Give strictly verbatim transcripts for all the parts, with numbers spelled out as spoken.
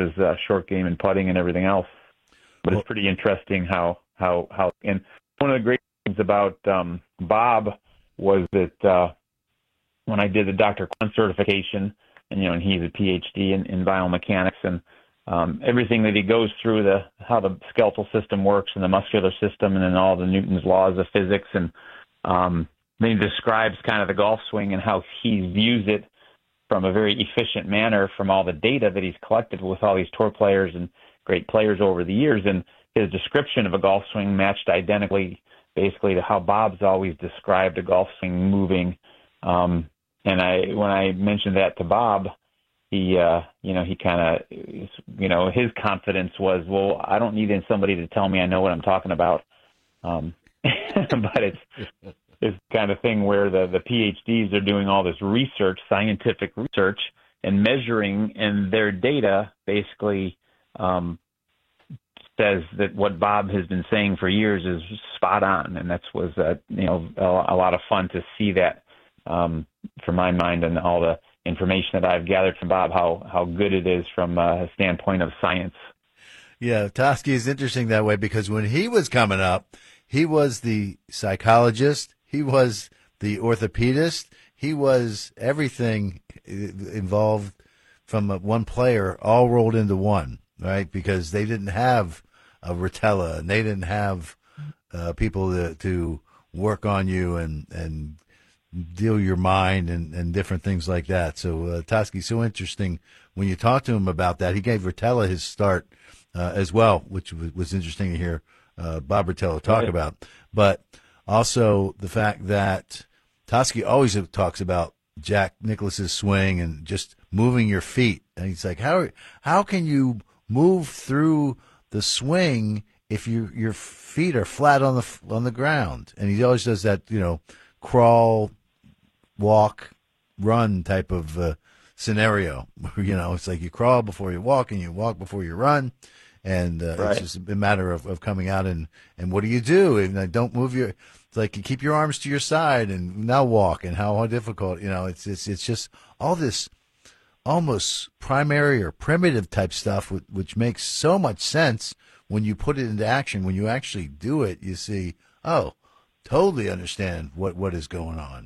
his uh, short game and putting and everything else. But Well, it's pretty interesting how how how. And one of the great things about um, Bob was that uh, when I did the Doctor Quinn certification, and you know, and he's a P H D in, in biomechanics, and um, everything that he goes through, the how the skeletal system works and the muscular system, and then all the Newton's laws of physics, and um, then he describes kind of the golf swing and how he views it from a very efficient manner from all the data that he's collected with all these tour players and great players over the years. And his description of a golf swing matched identically basically to how Bob's always described a golf swing moving. Um, and I, when I mentioned that to Bob, he, uh, you know, he kind of, you know, his confidence was, well, I don't need somebody to tell me I know what I'm talking about. Um, but it's, it's the kind of thing where the, the P H Ds are doing all this research, scientific research, and measuring, and their data basically um, says that what Bob has been saying for years is spot on, and that was uh, you know a, a lot of fun to see that um, from my mind and all the information that I've gathered from Bob, how how good it is from a standpoint of science. Yeah, Toski is interesting that way because when he was coming up, he was the psychologist, he was the orthopedist, he was everything involved from one player all rolled into one, right? Because they didn't have a Rotella and they didn't have uh, people to, to work on you and, and deal your mind and, and different things like that. So uh, Toski's so interesting when you talk to him about that. He gave Rotella his start uh, as well, which was, was interesting to hear uh, Bob Rotella talk Right. about. But also the fact that Toski always talks about Jack Nicklaus's swing and just moving your feet. And he's like, how how can you move through the swing if you your feet are flat on the on the ground? And he always does that, you know, crawl, walk, run type of uh, scenario. You know, it's like you crawl before you walk and you walk before you run. And uh, Right. it's just a matter of, of coming out and, and what do you do? And uh, don't move your, it's like you keep your arms to your side and now walk and how difficult, you know, it's, it's, it's just all this almost primary or primitive type stuff, which, which makes so much sense when you put it into action. When you actually do it, you see, oh, totally understand what, what is going on.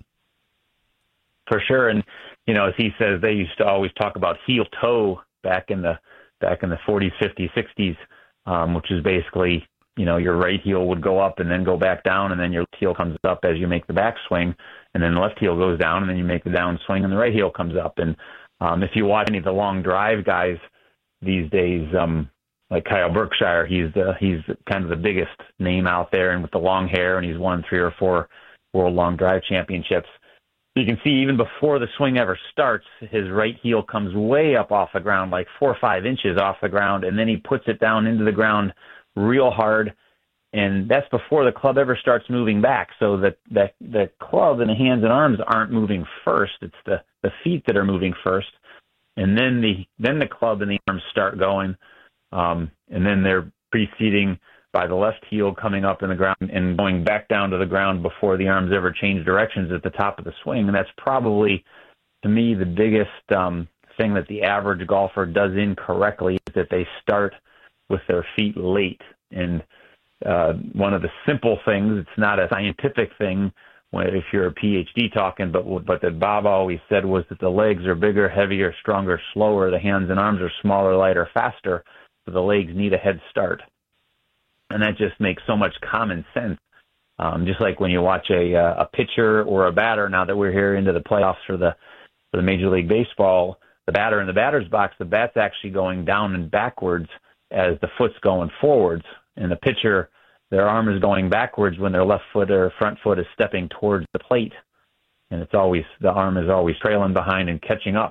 For sure. And, you know, as he says, they used to always talk about heel toe back in the, back in the forties, fifties, sixties, um, which is basically, you know, your right heel would go up and then go back down, and then your left heel comes up as you make the backswing, and then the left heel goes down, and then you make the downswing, and the right heel comes up. And um, if you watch any of the long drive guys these days, um, like Kyle Berkshire, he's the, he's kind of the biggest name out there, and with the long hair, and he's won three or four world long drive championships. You can see even before the swing ever starts, his right heel comes way up off the ground, like four or five inches off the ground, and then he puts it down into the ground real hard, and that's before the club ever starts moving back. So that the, the club and the hands and arms aren't moving first. It's the, the feet that are moving first, and then the then the club and the arms start going, um, and then they're preceding by the left heel coming up in the ground and going back down to the ground before the arms ever change directions at the top of the swing. And that's probably, to me, the biggest um, thing that the average golfer does incorrectly, is that they start with their feet late. And uh, one of the simple things, it's not a scientific thing when, if you're a P H D talking, but but that Bob always said was that the legs are bigger, heavier, stronger, slower. The hands and arms are smaller, lighter, faster. So the legs need a head start. And that just makes so much common sense. Um, just like when you watch a a pitcher or a batter, now that we're here into the playoffs for the for the Major League Baseball, the batter in the batter's box, the bat's actually going down and backwards as the foot's going forwards. And the pitcher, their arm is going backwards when their left foot or front foot is stepping towards the plate. And it's always, the arm is always trailing behind and catching up.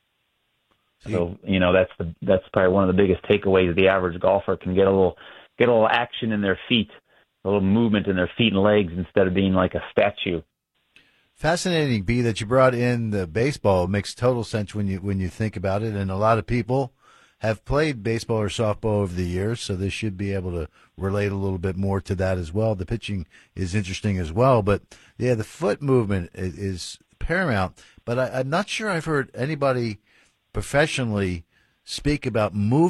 So, you know, that's the, that's probably one of the biggest takeaways. The average golfer can get a little, get a little action in their feet, a little movement in their feet and legs instead of being like a statue. Fascinating, B, that you brought in the baseball. It makes total sense when you when you think about it. And a lot of people have played baseball or softball over the years, so they should be able to relate a little bit more to that as well. The pitching is interesting as well. But, yeah, the foot movement is, is paramount. But I, I'm not sure I've heard anybody professionally speak about moving